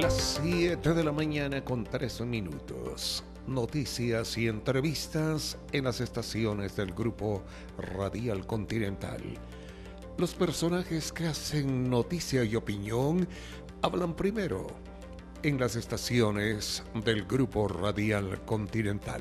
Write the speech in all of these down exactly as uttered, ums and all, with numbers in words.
Las siete de la mañana con tres minutos. Noticias y entrevistas en las estaciones del Grupo Radial Continental. Los personajes que hacen noticia y opinión hablan primero en las estaciones del Grupo Radial Continental.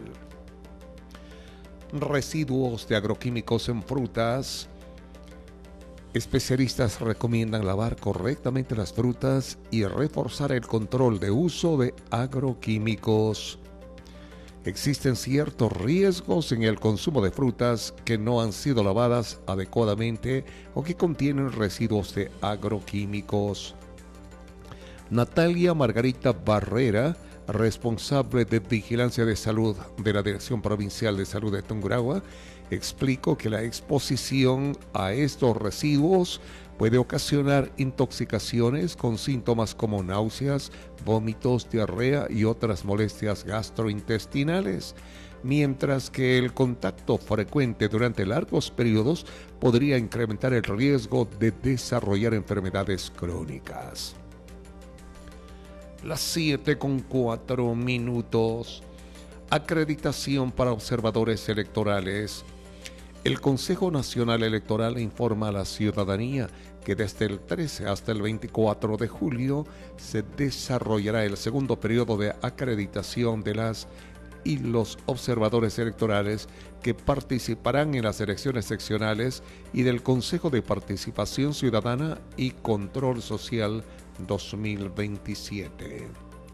Residuos de agroquímicos en frutas. Especialistas recomiendan lavar correctamente las frutas y reforzar el control de uso de agroquímicos. Existen ciertos riesgos en el consumo de frutas que no han sido lavadas adecuadamente o que contienen residuos de agroquímicos. Natalia Margarita Barrera, responsable de Vigilancia de Salud de la Dirección Provincial de Salud de Tungurahua, explicó que la exposición a estos residuos puede ocasionar intoxicaciones con síntomas como náuseas, vómitos, diarrea y otras molestias gastrointestinales, mientras que el contacto frecuente durante largos periodos podría incrementar el riesgo de desarrollar enfermedades crónicas. Las siete con cuatro minutos. Acreditación para observadores electorales. El Consejo Nacional Electoral informa a la ciudadanía que desde el trece hasta el veinticuatro de julio se desarrollará el segundo periodo de acreditación de las y los observadores electorales que participarán en las elecciones seccionales y del Consejo de Participación Ciudadana y Control Social dos mil veintisiete.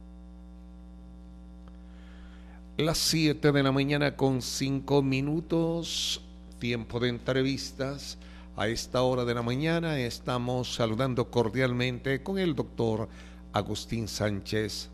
Las siete de la mañana con cinco minutos, tiempo de entrevistas. A esta hora de la mañana estamos saludando cordialmente con el doctor Agustín Sánchez.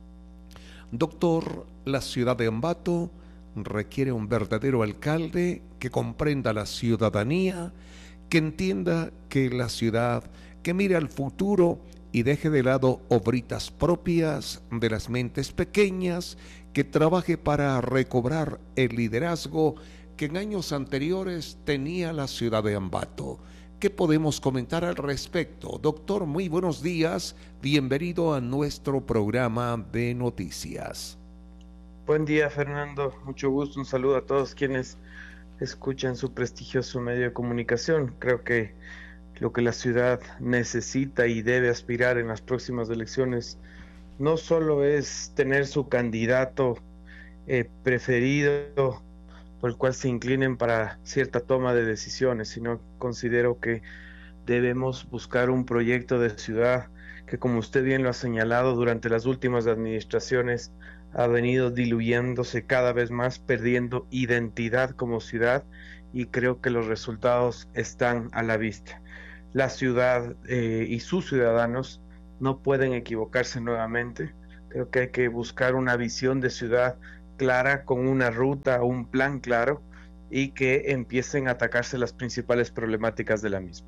Doctor, la ciudad de Ambato requiere un verdadero alcalde que comprenda la ciudadanía, que entienda que la ciudad, que mire al futuro y deje de lado obritas propias de las mentes pequeñas, que trabaje para recobrar el liderazgo que en años anteriores tenía la ciudad de Ambato. ¿Qué podemos comentar al respecto? Doctor, muy buenos días, bienvenido a nuestro programa de noticias. Buen día, Fernando, mucho gusto, un saludo a todos quienes escuchan su prestigioso medio de comunicación. Creo que lo que la ciudad necesita y debe aspirar en las próximas elecciones no solo es tener su candidato eh, preferido por el cual se inclinen para cierta toma de decisiones, sino considero que debemos buscar un proyecto de ciudad que, como usted bien lo ha señalado, durante las últimas administraciones ha venido diluyéndose cada vez más, perdiendo identidad como ciudad, y creo que los resultados están a la vista. La ciudad eh, y sus ciudadanos no pueden equivocarse nuevamente. Creo que hay que buscar una visión de ciudad clara, con una ruta, un plan claro, y que empiecen a atacarse las principales problemáticas de la misma.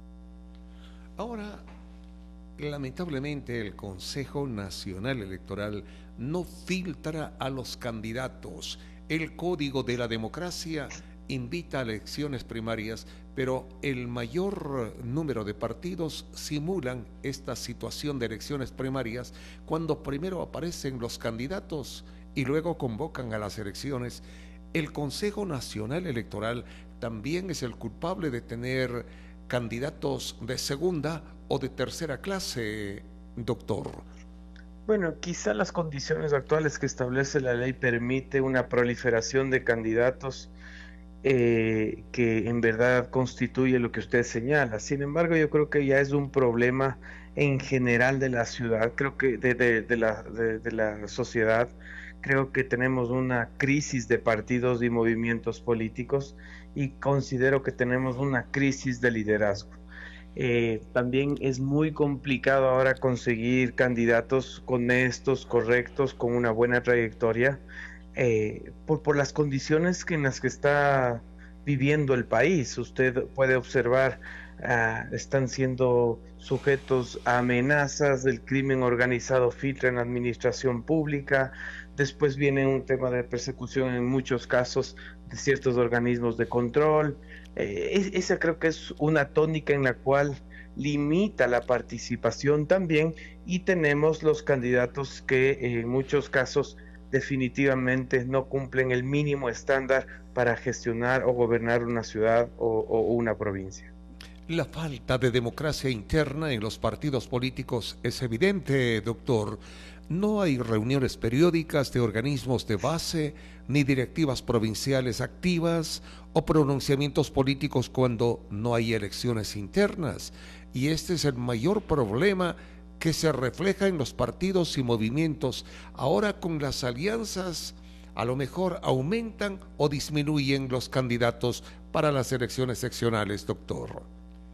Ahora, lamentablemente el Consejo Nacional Electoral no filtra a los candidatos. El Código de la Democracia invita a elecciones primarias, pero el mayor número de partidos simulan esta situación de elecciones primarias cuando primero aparecen los candidatos y luego convocan a las elecciones. El Consejo Nacional Electoral también es el culpable de tener candidatos de segunda o de tercera clase, doctor. Bueno, quizá las condiciones actuales que establece la ley permite una proliferación de candidatos eh, que en verdad constituye lo que usted señala. Sin embargo, yo creo que ya es un problema en general de la ciudad, creo que de, de, de, la, de, de la sociedad. Creo que tenemos una crisis de partidos y movimientos políticos, y considero que tenemos una crisis de liderazgo. Eh, también es muy complicado ahora conseguir candidatos honestos, correctos, con una buena trayectoria, eh, por, por las condiciones que en las que está viviendo el país. Usted puede observar, uh, están siendo sujetos a amenazas, del crimen organizado filtra en la administración pública. Después viene un tema de persecución en muchos casos de ciertos organismos de control. Eh, esa creo que es una tónica en la cual limita la participación también, y tenemos los candidatos que en muchos casos definitivamente no cumplen el mínimo estándar para gestionar o gobernar una ciudad o, o una provincia. La falta de democracia interna en los partidos políticos es evidente, doctor. No hay reuniones periódicas de organismos de base, ni directivas provinciales activas o pronunciamientos políticos cuando no hay elecciones internas. Y este es el mayor problema que se refleja en los partidos y movimientos. Ahora con las alianzas, a lo mejor aumentan o disminuyen los candidatos para las elecciones seccionales, doctor.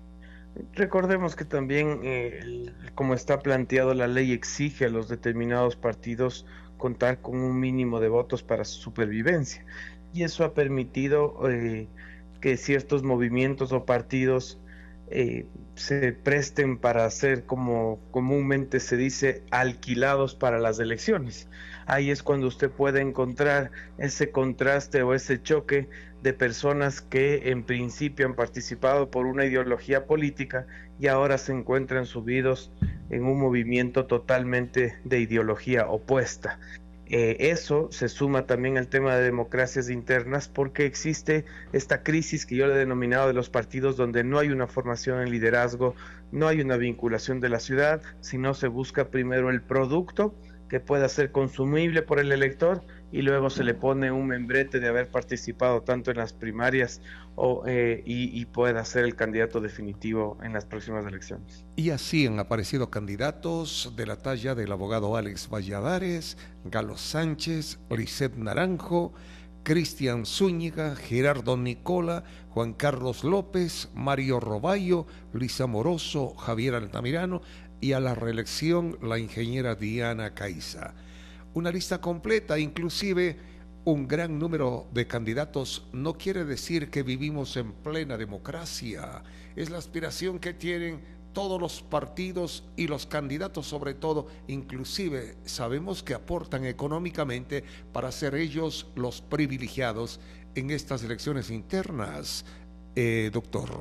Recordemos que también, eh, el- como está planteado, la ley exige a los determinados partidos contar con un mínimo de votos para su supervivencia. Y eso ha permitido eh, que ciertos movimientos o partidos eh, se presten para ser, como comúnmente se dice, alquilados para las elecciones. Ahí es cuando usted puede encontrar ese contraste o ese choque de personas que en principio han participado por una ideología política y ahora se encuentran subidos en un movimiento totalmente de ideología opuesta. Eh, eso se suma también al tema de democracias internas, porque existe esta crisis que yo le he denominado de los partidos, donde no hay una formación en liderazgo, no hay una vinculación de la ciudad, sino se busca primero el producto que pueda ser consumible por el elector, y luego se le pone un membrete de haber participado tanto en las primarias o, eh, y, y pueda ser el candidato definitivo en las próximas elecciones. Y así han aparecido candidatos de la talla del abogado Alex Valladares, Galo Sánchez, Lisset Naranjo, Cristian Zúñiga, Gerardo Nicola, Juan Carlos López, Mario Roballo, Luis Amoroso, Javier Altamirano y a la reelección la ingeniera Diana Caiza. Una lista completa, inclusive un gran número de candidatos, no quiere decir que vivimos en plena democracia. Es la aspiración que tienen todos los partidos y los candidatos, sobre todo. Inclusive sabemos que aportan económicamente para ser ellos los privilegiados en estas elecciones internas, eh, doctor.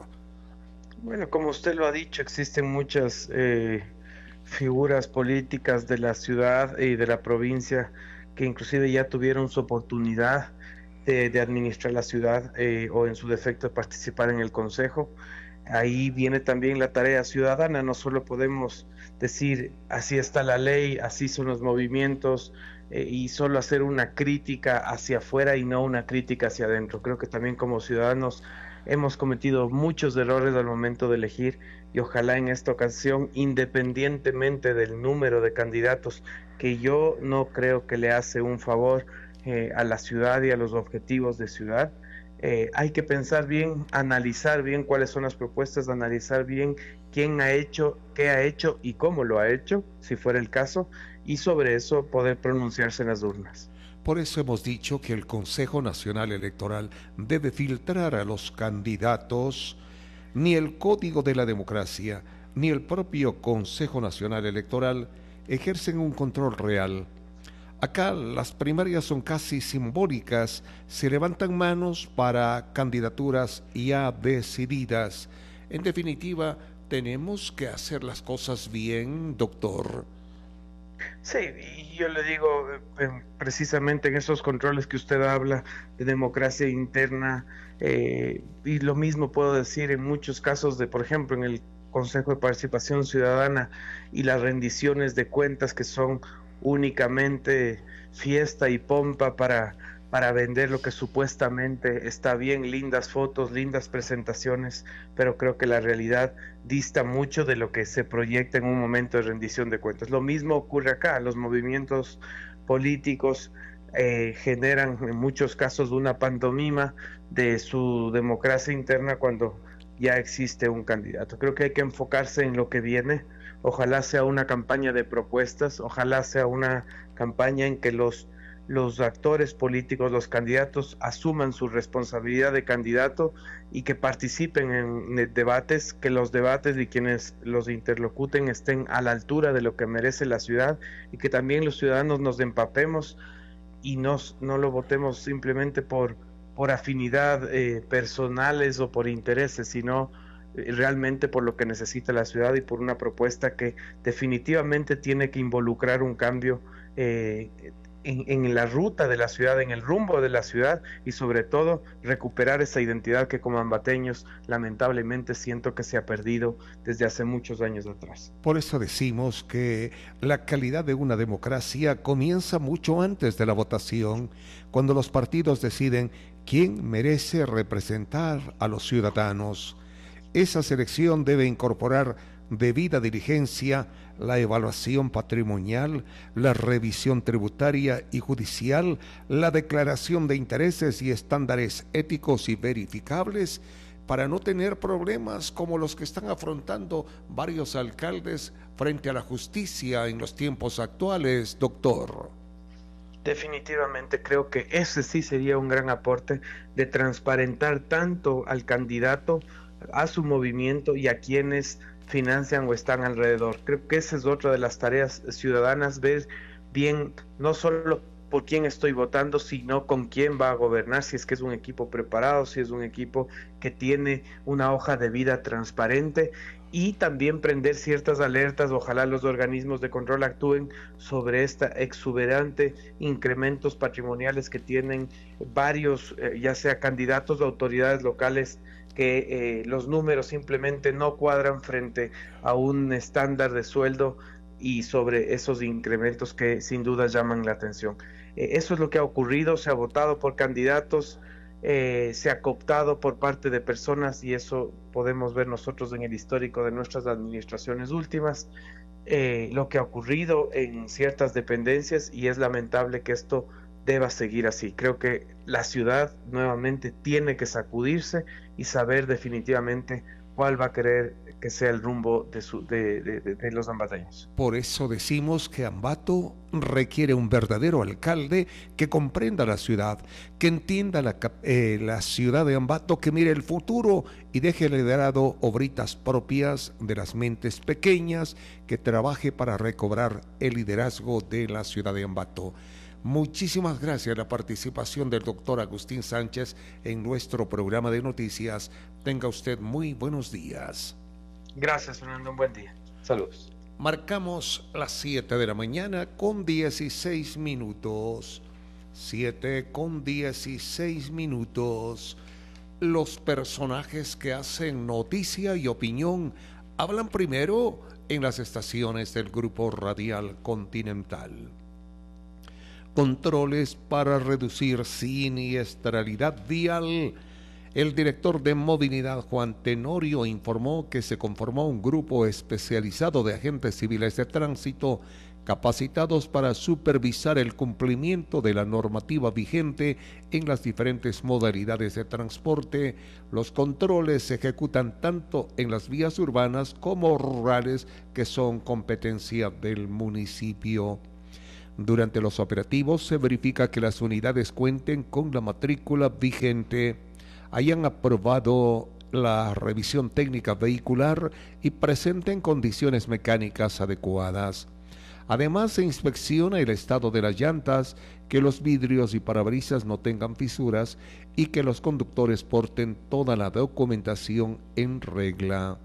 Bueno, como usted lo ha dicho, existen muchas eh, figuras políticas de la ciudad y de la provincia que inclusive ya tuvieron su oportunidad de, de administrar la ciudad, eh, o en su defecto de participar en el consejo. Ahí viene también la tarea ciudadana. No solo podemos decir así está la ley, así son los movimientos, eh, y solo hacer una crítica hacia afuera y no una crítica hacia adentro. Creo que también como ciudadanos hemos cometido muchos errores al momento de elegir, y ojalá en esta ocasión, independientemente del número de candidatos, que yo no creo que le hace un favor eh, a la ciudad y a los objetivos de ciudad, eh, hay que pensar bien, analizar bien cuáles son las propuestas, analizar bien quién ha hecho, qué ha hecho y cómo lo ha hecho, si fuera el caso, y sobre eso poder pronunciarse en las urnas. Por eso hemos dicho que el Consejo Nacional Electoral debe filtrar a los candidatos. Ni el Código de la Democracia, ni el propio Consejo Nacional Electoral ejercen un control real. Acá las primarias son casi simbólicas, se levantan manos para candidaturas ya decididas. En definitiva, tenemos que hacer las cosas bien, doctor. Sí, y yo le digo, eh, precisamente en esos controles que usted habla de democracia interna, eh, y lo mismo puedo decir en muchos casos de, por ejemplo, en el Consejo de Participación Ciudadana y las rendiciones de cuentas, que son únicamente fiesta y pompa para, para vender lo que supuestamente está bien, lindas fotos, lindas presentaciones, pero creo que la realidad dista mucho de lo que se proyecta en un momento de rendición de cuentas. Lo mismo ocurre acá. Los movimientos políticos eh, generan en muchos casos una pantomima de su democracia interna cuando ya existe un candidato. Creo que hay que enfocarse en lo que viene. Ojalá sea una campaña de propuestas, ojalá sea una campaña en que los los actores políticos, los candidatos, asuman su responsabilidad de candidato y que participen en debates, que los debates y quienes los interlocuten estén a la altura de lo que merece la ciudad, y que también los ciudadanos nos empapemos y nos, no lo votemos simplemente por, por afinidad eh, personales o por intereses, sino realmente por lo que necesita la ciudad y por una propuesta que definitivamente tiene que involucrar un cambio eh, en, en la ruta de la ciudad, en el rumbo de la ciudad y sobre todo recuperar esa identidad que como ambateños lamentablemente siento que se ha perdido desde hace muchos años atrás. Por eso decimos que la calidad de una democracia comienza mucho antes de la votación, cuando los partidos deciden quién merece representar a los ciudadanos. Esa selección debe incorporar debida diligencia, la evaluación patrimonial, la revisión tributaria y judicial, la declaración de intereses y estándares éticos y verificables para no tener problemas como los que están afrontando varios alcaldes frente a la justicia en los tiempos actuales, doctor. Definitivamente creo que ese sí sería un gran aporte de transparentar tanto al candidato, a su movimiento y a quienes financian o están alrededor. Creo que esa es otra de las tareas ciudadanas, ver bien no solo por quién estoy votando, sino con quién va a gobernar, si es que es un equipo preparado, si es un equipo que tiene una hoja de vida transparente, y también prender ciertas alertas. Ojalá los organismos de control actúen sobre esta exuberante incrementos patrimoniales que tienen varios, eh, ya sea candidatos o autoridades locales, que eh, los números simplemente no cuadran frente a un estándar de sueldo y sobre esos incrementos que sin duda llaman la atención. Eh, eso es lo que ha ocurrido, se ha votado por candidatos, eh, se ha cooptado por parte de personas, y eso podemos ver nosotros en el histórico de nuestras administraciones últimas, eh, lo que ha ocurrido en ciertas dependencias, y es lamentable que esto deba seguir así. Creo que la ciudad nuevamente tiene que sacudirse y saber definitivamente cuál va a querer que sea el rumbo de, su, de, de, de, de los ambateños. Por eso decimos que Ambato requiere un verdadero alcalde que comprenda la ciudad, que entienda la, eh, la ciudad de Ambato, que mire el futuro y deje liderado obritas propias de las mentes pequeñas, que trabaje para recobrar el liderazgo de la ciudad de Ambato. Muchísimas gracias a la participación del doctor Agustín Sánchez en nuestro programa de noticias. Tenga usted muy buenos días. Gracias, Fernando. Un buen día. Saludos. Marcamos las siete de la mañana con dieciséis minutos. siete con dieciséis minutos. Los personajes que hacen noticia y opinión hablan primero en las estaciones del Grupo Radial Continental. Controles para reducir siniestralidad vial. El director de movilidad, Juan Tenorio, informó que se conformó un grupo especializado de agentes civiles de tránsito capacitados para supervisar el cumplimiento de la normativa vigente en las diferentes modalidades de transporte. Los controles se ejecutan tanto en las vías urbanas como rurales, que son competencia del municipio. Durante los operativos se verifica que las unidades cuenten con la matrícula vigente, hayan aprobado la revisión técnica vehicular y presenten condiciones mecánicas adecuadas. Además, se inspecciona el estado de las llantas, que los vidrios y parabrisas no tengan fisuras y que los conductores porten toda la documentación en regla.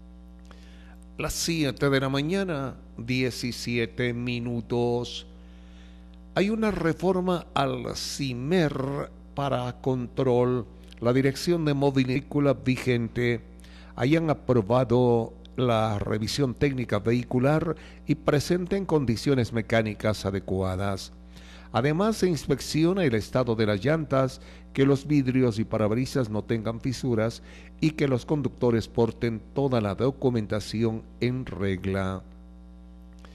Las siete de la mañana, diecisiete minutos. Hay una reforma al CIMER para control. La Dirección de Movilidad vigente hayan aprobado la revisión técnica vehicular y presenten condiciones mecánicas adecuadas. Además, se inspecciona el estado de las llantas, que los vidrios y parabrisas no tengan fisuras y que los conductores porten toda la documentación en regla.